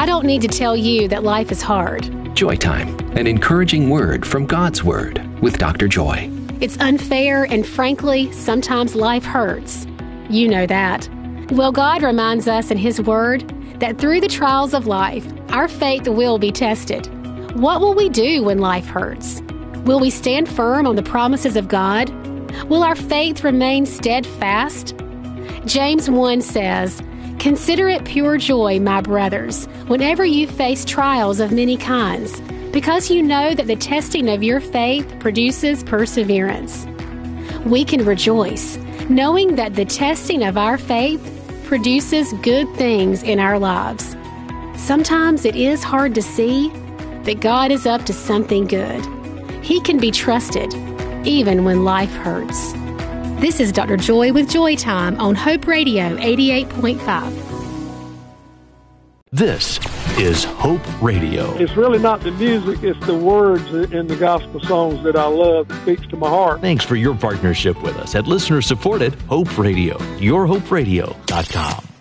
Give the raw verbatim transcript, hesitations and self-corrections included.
I don't need to tell you that life is hard. Joy Time, an encouraging word from God's Word with Doctor Joy. It's unfair, and frankly, sometimes life hurts. You know that. Well, God reminds us in His Word that through the trials of life, our faith will be tested. What will we do when life hurts? Will we stand firm on the promises of God? Will our faith remain steadfast? James one says, "Consider it pure joy, my brothers, whenever you face trials of many kinds, because you know that the testing of your faith produces perseverance." We can rejoice, knowing that the testing of our faith produces good things in our lives. Sometimes it is hard to see that God is up to something good. He can be trusted, even when life hurts. This is Doctor Joy with Joy Time on Hope Radio eighty-eight point five. This is Hope Radio. It's really not the music, it's the words in the gospel songs that I love that speaks to my heart. Thanks for your partnership with us at listener-supported Hope Radio, your hope radio dot com.